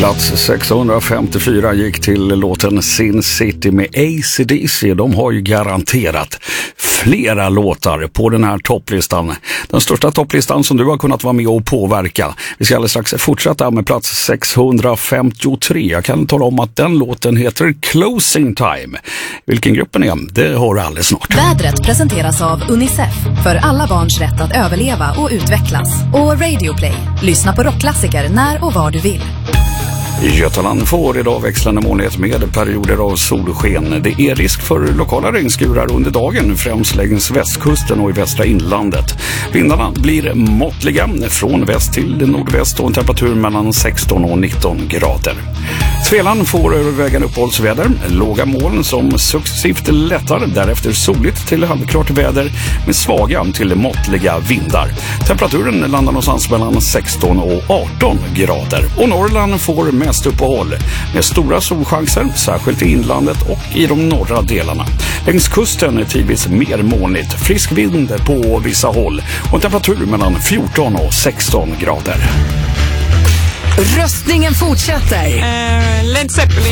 Plats 654 gick till låten Sin City med AC/DC. De har ju garanterat flera låtar på den här topplistan. Den största topplistan som du har kunnat vara med och påverka. Vi ska alldeles strax fortsätta med plats 653. Jag kan tala om att den låten heter Closing Time. Vilken gruppen är, det hör du alldeles snart. Vädret presenteras av Unicef. För alla barns rätt att överleva och utvecklas. Och Radio Play. Lyssna på rockklassiker när och var du vill. Götaland får idag växlande molnighet med perioder av solsken. Det är risk för lokala regnskurar under dagen, främst längs västkusten och i västra inlandet. Vindarna blir måttliga från väst till nordväst och en temperatur mellan 16 och 19 grader. Svealand får övervägande uppehållsväder, låga moln som successivt lättar, därefter soligt till halvklart väder med svaga till måttliga vindar. Temperaturen landar någonstans mellan 16 och 18 grader. Och Norrland får mest uppehåll med stora solchanser, särskilt i inlandet och i de norra delarna. Längs kusten är tidvis mer molnigt, frisk vind på vissa håll och temperatur mellan 14 och 16 grader. Röstningen fortsätter. Led Zeppelin.